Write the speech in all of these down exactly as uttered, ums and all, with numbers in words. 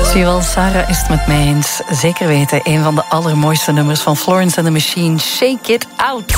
Zie je wel, Sarah is het met mij eens. Zeker weten, een van de allermooiste nummers van Florence and the Machine. Shake It Out.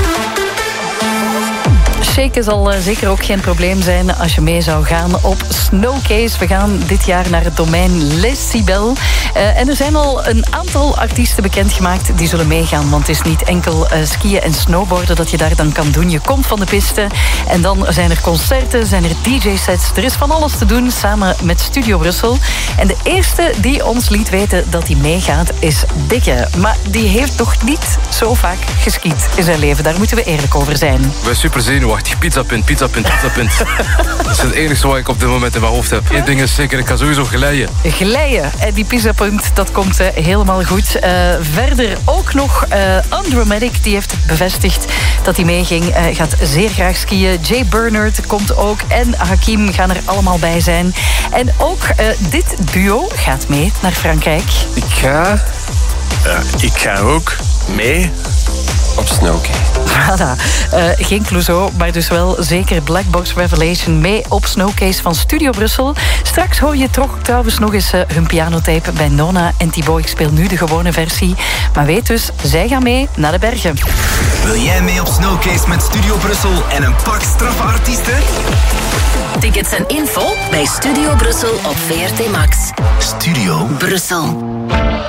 Shaken zal uh, zeker ook geen probleem zijn als je mee zou gaan op Snowcase. We gaan dit jaar naar het domein Les Cibel. Uh, en er zijn al een aantal artiesten bekendgemaakt die zullen meegaan. Want het is niet enkel uh, skiën en snowboarden dat je daar dan kan doen. Je komt van de piste en dan zijn er concerten, zijn er D J-sets. Er is van alles te doen samen met Studio Brussel. En de eerste die ons liet weten dat hij meegaat is Dikke. Maar die heeft toch niet zo vaak geskiet in zijn leven. Daar moeten we eerlijk over zijn. Ik ben super zenuwachtig. Pizzapunt, pizzapunt, pizzapunt. Dat is het enige wat ik op dit moment in mijn hoofd heb. Eén ding is zeker, ik ga sowieso glijden. Glijden. En die pizzapunt, dat komt uh, helemaal goed. Uh, verder ook nog uh, Undramatic, die heeft bevestigd dat hij meeging. Uh, gaat zeer graag skiën. Jay Bernard komt ook. En Hakim gaan er allemaal bij zijn. En ook uh, dit duo gaat mee naar Frankrijk. Ik ga... Uh, ik ga ook mee op Snowcase. Voilà. Uh, geen Clouseau, maar dus wel zeker Black Box Revelation mee op Snowcase van Studio Brussel. Straks hoor je toch trouwens nog eens uh, hun pianotape bij Nona en Thibaut. Ik speel nu de gewone versie. Maar weet dus, zij gaan mee naar de bergen. Wil jij mee op Snowcase met Studio Brussel en een pak straffe artiesten? Tickets en info bij Studio Brussel op V R T Max. Studio Brussel.